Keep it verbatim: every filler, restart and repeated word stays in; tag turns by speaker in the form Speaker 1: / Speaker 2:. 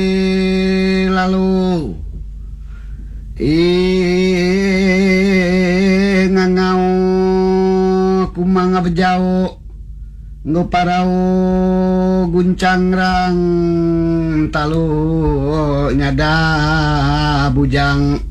Speaker 1: lalu ih ngangau kumanga bejau nggo parau guncang rang talu nyada bujang